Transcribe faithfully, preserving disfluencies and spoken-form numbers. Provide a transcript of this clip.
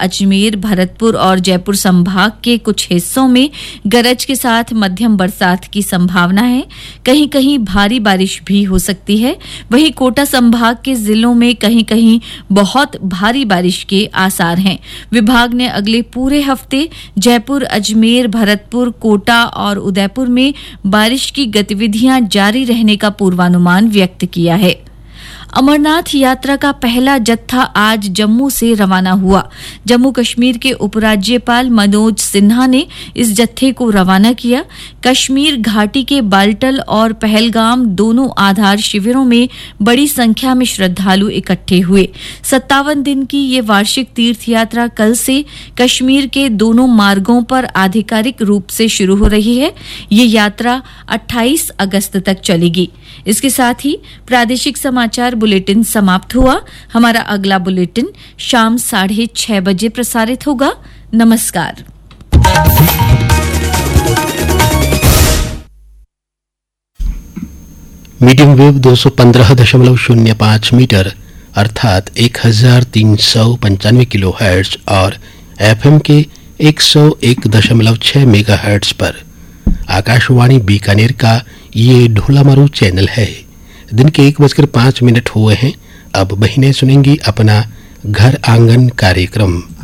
अजमेर, भरतपुर और जयपुर संभाग के कुछ हिस्सों में गरज के साथ मध्यम बरसात की संभावना है। कहीं कहीं भारी बारिश भी हो सकती है। वहीं कोटा संभाग के जिलों में कहीं कहीं बहुत भारी बारिश के आसार हैं। विभाग ने अगले पूरे हफ्ते जयपुर, अजमेर, भरतपुर, कोटा और उदयपुर में बारिश की गतिविधियां जारी रहने का पूर्वानुमान व्यक्त किया है। अमरनाथ यात्रा का पहला जत्था आज जम्मू से रवाना हुआ। जम्मू कश्मीर के उपराज्यपाल मनोज सिन्हा ने इस जत्थे को रवाना किया। कश्मीर घाटी के बाल्टल और पहलगाम दोनों आधार शिविरों में बड़ी संख्या में श्रद्धालु इकट्ठे हुए। सत्तावन दिन की ये वार्षिक तीर्थ यात्रा कल से कश्मीर के दोनों मार्गों पर आधिकारिक रूप से शुरू हो रही है। ये यात्रा अट्ठाईस अगस्त तक चलेगी। इसके साथ ही प्रादेशिक समाचार बुलेटिन समाप्त हुआ। हमारा अगला बुलेटिन शाम साढ़े छह बजे प्रसारित होगा। नमस्कार। मीडियम वेव दो सौ पंद्रह दशमलव शून्य पाँच मीटर अर्थात एक हजार तीन सौ पंचानवे किलो हर्ट्ज और एफएम के एक सौ एक दशमलव छह मेगा हर्ट्ज पर आकाशवाणी बीकानेर का ये ढोलामारू चैनल है। दिन के एक बजकर पांच मिनट हुए हैं। अब बहनें सुनेंगी अपना घर आंगन कार्यक्रम।